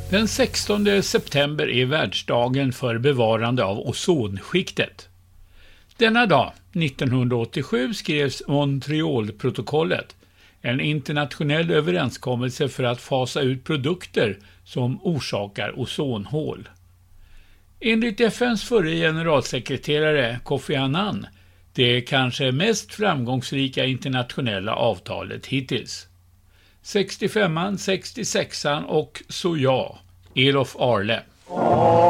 Den 16 september är världsdagen för bevarande av ozonskiktet. Denna dag, 1987, skrevs Montrealprotokollet, en internationell överenskommelse för att fasa ut produkter som orsakar ozonhål. Enligt FNs förre generalsekreterare Kofi Annan det kanske mest framgångsrika internationella avtalet hittills. 65an, 66an och så ja, Elof Arle.